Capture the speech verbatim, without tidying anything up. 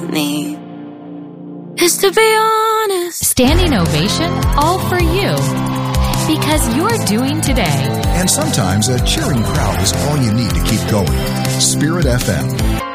need is to be honest. Standing ovation, all for you. Because you're doing today. And sometimes a cheering crowd is all you need to keep going. Spirit F M.